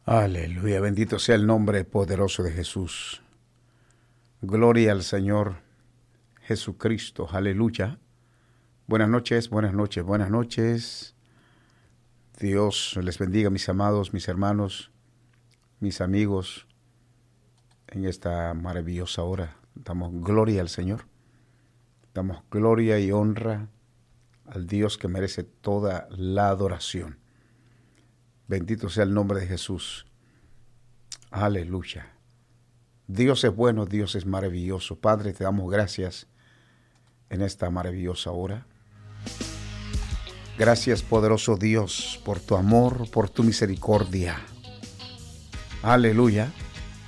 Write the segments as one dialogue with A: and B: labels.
A: Aleluya, bendito sea el nombre poderoso de Jesús. Gloria al Señor Jesucristo, aleluya. Buenas noches, buenas noches, buenas noches. Dios les bendiga, mis amados, mis hermanos, mis amigos, en esta maravillosa hora. Damos gloria al Señor, damos gloria y honra al Dios que merece toda la adoración. Bendito sea el nombre de Jesús. Aleluya. Dios es bueno, Dios es maravilloso. Padre, te damos gracias en esta maravillosa hora. Gracias, poderoso Dios, por tu amor, por tu misericordia. Aleluya.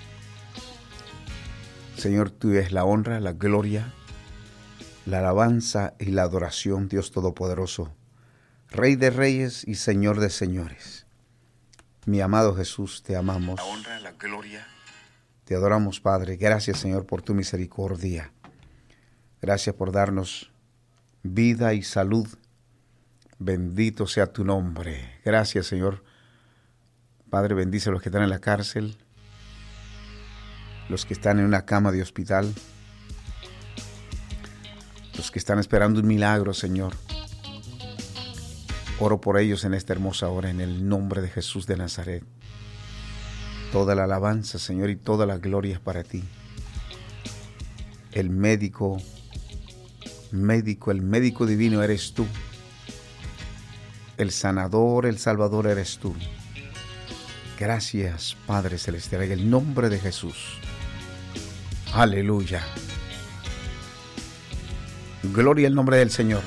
A: Señor, tú es la honra, la gloria, la alabanza y la adoración, Dios Todopoderoso, Rey de reyes y Señor de señores. Mi amado Jesús, te amamos. La honra, la gloria. Te adoramos, Padre. Gracias, Señor, por tu misericordia. Gracias por darnos vida y salud. Bendito sea tu nombre. Gracias, Señor. Padre, bendice a los que están en la cárcel, los que están en una cama de hospital, los que están esperando un milagro, Señor. Oro por ellos en esta hermosa hora, en el nombre de Jesús de Nazaret. Toda la alabanza, Señor, y toda la gloria es para ti. El médico divino eres tú. El sanador, el salvador eres tú. Gracias, Padre Celestial, en el nombre de Jesús. Aleluya. Gloria al nombre del Señor.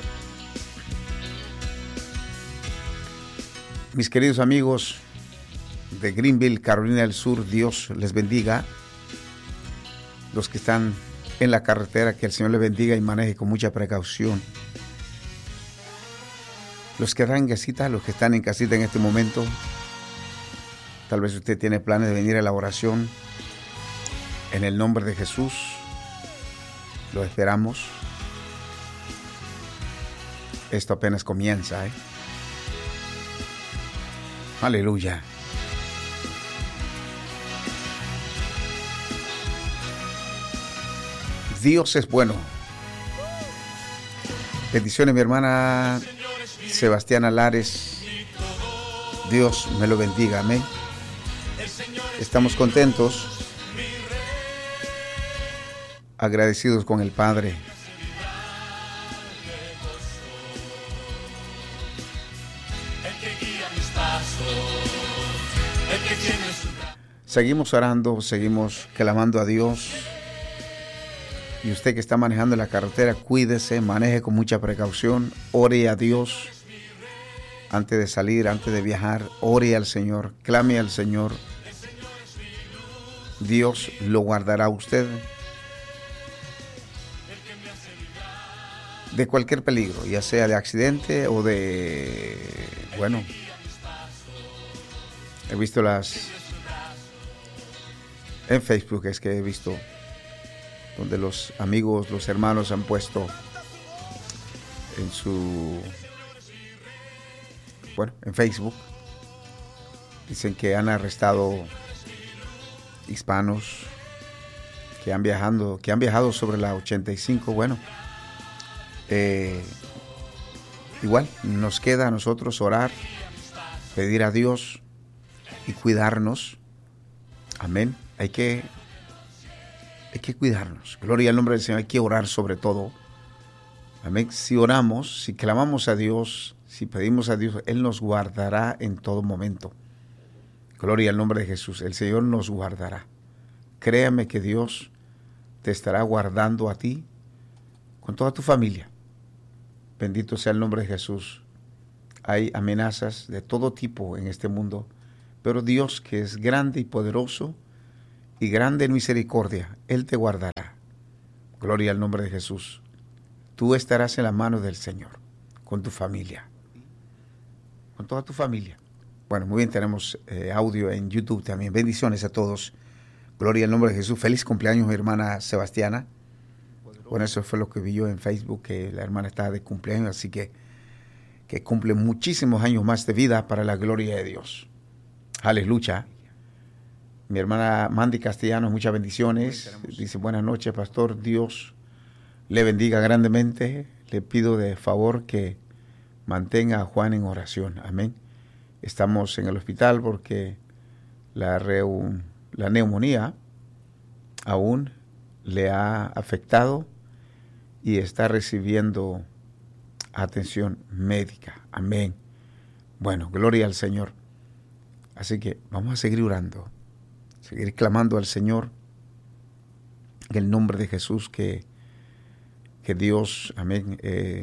A: Mis queridos amigos de Greenville, Carolina del Sur, Dios les bendiga. Los que están en la carretera, que el Señor les bendiga y maneje con mucha precaución. Los que están en casita, los que están en casita en este momento, tal vez usted tiene planes de venir a la oración. En el nombre de Jesús, lo esperamos. Esto apenas comienza, Aleluya. Dios es bueno. Bendiciones, mi hermana Sebastiana Lares. Dios me lo bendiga, amén. Estamos contentos, agradecidos con el Padre. Seguimos orando, seguimos clamando a Dios. Y usted que está manejando la carretera, cuídese, maneje con mucha precaución, ore a Dios. Antes de salir, antes de viajar, ore al Señor, clame al Señor. Dios lo guardará a usted de cualquier peligro, ya sea de accidente o de... Bueno, he visto en Facebook es que he visto donde los amigos, los hermanos han puesto en Facebook, dicen que han arrestado hispanos que han viajado sobre la 85. Bueno, igual nos queda a nosotros orar, pedir a Dios y cuidarnos. Amén. Hay que cuidarnos. Gloria al nombre del Señor. Hay que orar sobre todo. Amén. Si oramos, si clamamos a Dios, si pedimos a Dios, Él nos guardará en todo momento. Gloria al nombre de Jesús. El Señor nos guardará. Créame que Dios te estará guardando a ti con toda tu familia. Bendito sea el nombre de Jesús. Hay amenazas de todo tipo en este mundo, pero Dios, que es grande y poderoso y grande en misericordia, Él te guardará. Gloria al nombre de Jesús. Tú estarás en la mano del Señor, con tu familia, con toda tu familia. Bueno, muy bien, tenemos audio en YouTube también. Bendiciones a todos. Gloria al nombre de Jesús. Feliz cumpleaños, mi hermana Sebastiana. Bueno, eso fue lo que vi yo en Facebook, que la hermana estaba de cumpleaños, así que cumple muchísimos años más de vida para la gloria de Dios. Aleluya. Mi hermana Mandy Castellanos, muchas bendiciones. Dice, buenas noches, pastor. Dios le bendiga grandemente. Le pido de favor que mantenga a Juan en oración. Amén. Estamos en el hospital porque la neumonía aún le ha afectado y está recibiendo atención médica. Amén. Bueno, gloria al Señor. Así que vamos a seguir orando, seguir clamando al Señor en el nombre de Jesús, que Dios, amén,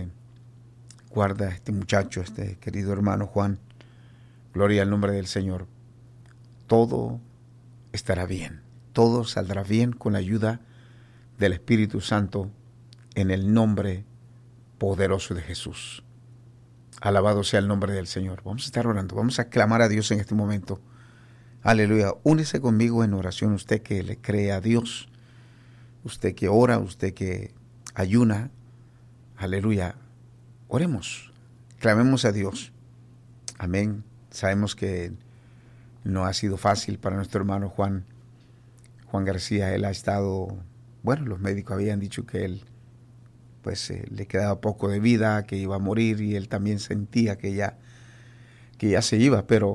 A: guarda a este muchacho, este querido hermano Juan. Gloria al nombre del Señor. Todo estará bien, todo saldrá bien con la ayuda del Espíritu Santo en el nombre poderoso de Jesús. Alabado sea el nombre del Señor. Vamos a estar orando, vamos a clamar a Dios en este momento. Aleluya. Únese conmigo en oración, usted que le cree a Dios, usted que ora, usted que ayuna. Aleluya. Oremos, clamemos a Dios. Amén. Sabemos que no ha sido fácil para nuestro hermano Juan García. Él ha estado, bueno, los médicos habían dicho que él, pues le quedaba poco de vida, que iba a morir, y él también sentía que ya se iba, pero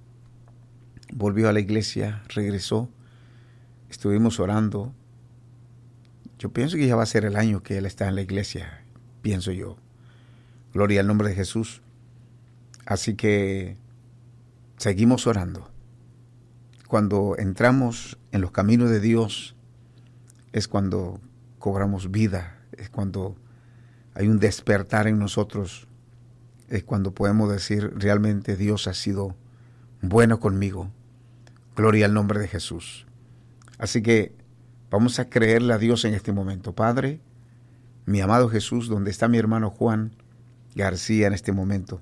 A: volvió a la iglesia, regresó, estuvimos orando. Yo pienso que ya va a ser el año que él está en la iglesia, pienso yo. Gloria al nombre de Jesús. Así que seguimos orando. Cuando entramos en los caminos de Dios es cuando cobramos vida, es cuando hay un despertar en nosotros, es cuando podemos decir realmente Dios ha sido bueno conmigo. Gloria al nombre de Jesús. Así que vamos a creerle a Dios en este momento. Padre, mi amado Jesús, donde está mi hermano Juan García en este momento,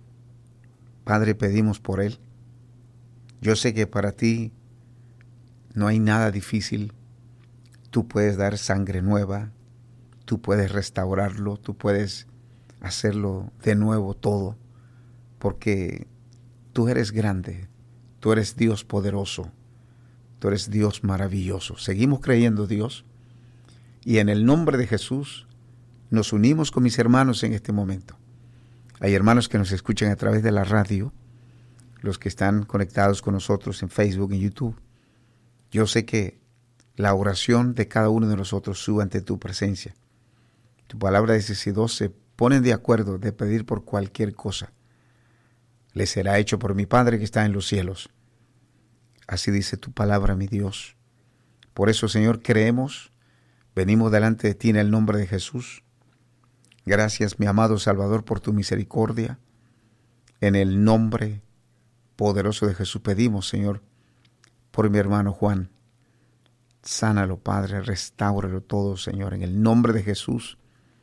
A: Padre, pedimos por él. Yo sé que para ti no hay nada difícil. Tú puedes dar sangre nueva, tú puedes restaurarlo, tú puedes hacerlo de nuevo todo, porque tú eres grande, tú eres Dios poderoso, tú eres Dios maravilloso. Seguimos creyendo, Dios, y en el nombre de Jesús nos unimos con mis hermanos en este momento. Hay hermanos que nos escuchan a través de la radio, los que están conectados con nosotros en Facebook, en YouTube. Yo sé que la oración de cada uno de nosotros sube ante tu presencia. Tu palabra dice, si dos se ponen de acuerdo de pedir por cualquier cosa, le será hecho por mi Padre que está en los cielos. Así dice tu palabra, mi Dios. Por eso, Señor, creemos, venimos delante de ti en el nombre de Jesús. Gracias, mi amado Salvador, por tu misericordia. En el nombre poderoso de Jesús pedimos, Señor, por mi hermano Juan. Sánalo, Padre, restáuralo todo, Señor, en el nombre de Jesús.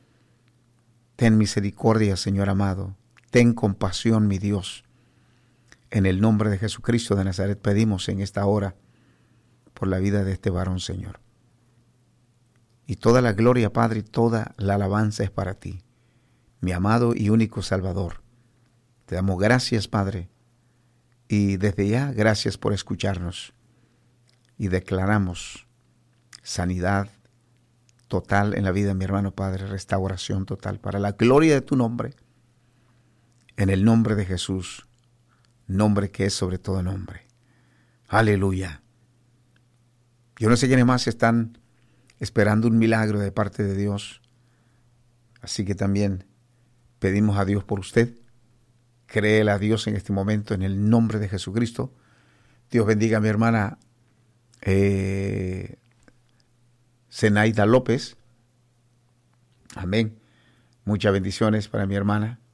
A: Ten misericordia, Señor amado. Ten compasión, mi Dios. En el nombre de Jesucristo de Nazaret pedimos en esta hora por la vida de este varón, Señor. Y toda la gloria, Padre, y toda la alabanza es para ti, mi amado y único Salvador. Te damos gracias, Padre, y desde ya gracias por escucharnos. Y declaramos sanidad total en la vida de mi hermano, Padre, restauración total para la gloria de tu nombre, en el nombre de Jesús, nombre que es sobre todo nombre. Aleluya. Yo no sé quiénes más están esperando un milagro de parte de Dios, así que también pedimos a Dios por usted. Créele a Dios en este momento en el nombre de Jesucristo. Dios bendiga a mi hermana Zenaida López. Amén. Muchas bendiciones para mi hermana.